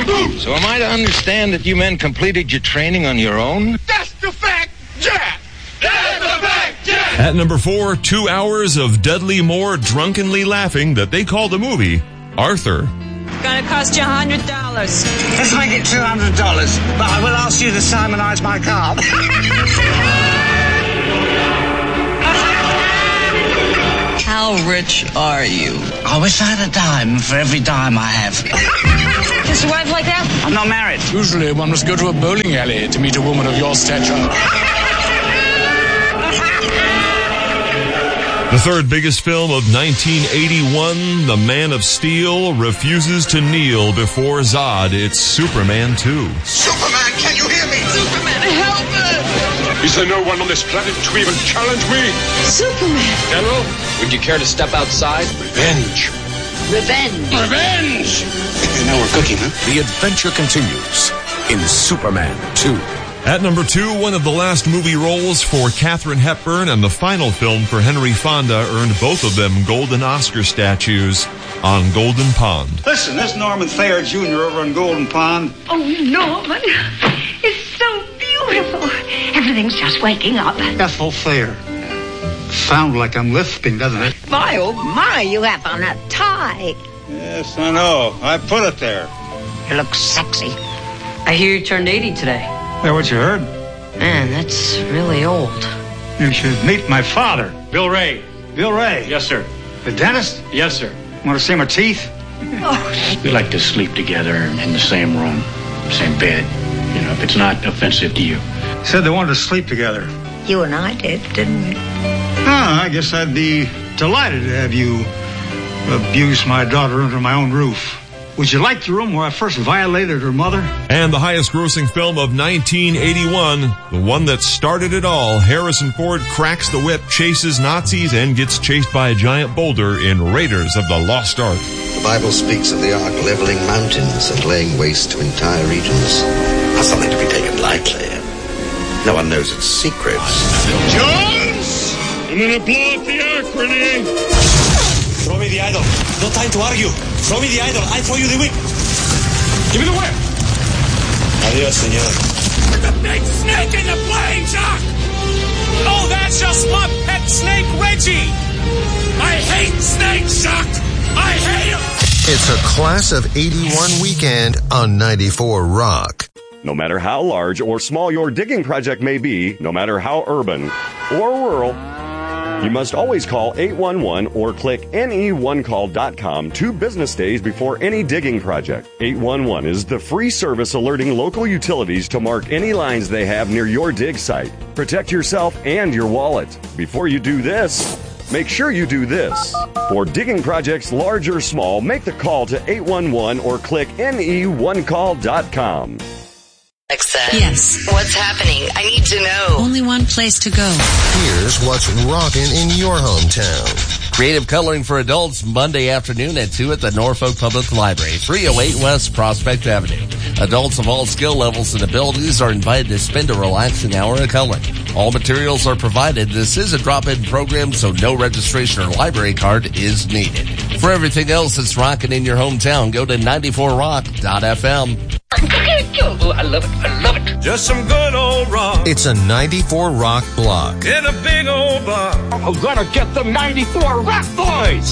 So am I to understand that you men completed your training on your own? That's the fact, Jack! That's the fact, Jack! At number 4, 2 hours of Dudley Moore drunkenly laughing that they call the movie Arthur. It's gonna cost you $100. Let's make it $200, but I will ask you to simonize my card. How rich are you? I wish I had a dime for every dime I have. Does your wife like that? I'm not married. Usually one must go to a bowling alley to meet a woman of your stature. The third biggest film of 1981, The Man of Steel refuses to kneel before Zod. It's Superman 2. Superman, can you hear me? Superman, help us! Is there no one on this planet to even challenge me? Superman! General, would you care to step outside? Revenge. Revenge! Revenge! You know we're cooking, huh? The adventure continues in Superman 2. At number 2, one of the last movie roles for Katharine Hepburn and the final film for Henry Fonda earned both of them Golden Oscar statues on Golden Pond. Listen, this Norman Thayer Jr. over on Golden Pond. Oh, Norman, it's so beautiful. Everything's just waking up. Ethel Thayer. Sounds like I'm lisping, doesn't it? My, oh, my, you have on a tie. Yes, I know. I put it there. You look sexy. I hear you turned 80 today. Hey, what you heard? Man, that's really old. You should meet my father. Bill Ray. Bill Ray. Yes, sir. The dentist? Yes, sir. Want to see my teeth? We like to sleep together in the same room, same bed. You know, if it's not offensive to you. Said they wanted to sleep together. You and I did, didn't we? I guess I'd be delighted to have you abuse my daughter under my own roof. Would you like the room where I first violated her mother? And the highest grossing film of 1981, the one that started it all, Harrison Ford cracks the whip, chases Nazis, and gets chased by a giant boulder in Raiders of the Lost Ark. The Bible speaks of the Ark leveling mountains and laying waste to entire regions. Not something to be taken lightly. No one knows its secrets. Jones! I'm gonna blow up the Ark, Renee! Throw me the idol. No time to argue. Throw me the idol. I throw you the whip. Give me the whip! Adios, senor. The big snake in the flying jock! Oh, that's just my pet snake, Reggie! I hate snakes, Jock! I hate them! It's a Class of 81 weekend on 94 Rock. No matter how large or small your digging project may be, no matter how urban or rural, you must always call 811 or click ne1call.com 2 business days before any digging project. 811 is the free service alerting local utilities to mark any lines they have near your dig site. Protect yourself and your wallet. Before you do this, make sure you do this. For digging projects large or small, make the call to 811 or click ne1call.com. Alexa. Yes. What's happening? I need to know. Only one place to go. Here's what's rockin' in your hometown. Creative Coloring for Adults, Monday afternoon at 2 at the Norfolk Public Library, 308 West Prospect Avenue. Adults of all skill levels and abilities are invited to spend a relaxing hour of coloring. All materials are provided. This is a drop-in program, so no registration or library card is needed. For everything else that's rocking in your hometown, go to 94rock.fm. Oh, I love it. I love it. Just some good old rock. It's a 94 Rock block. In a big old bar. I'm gonna get the 94 Rock Boys.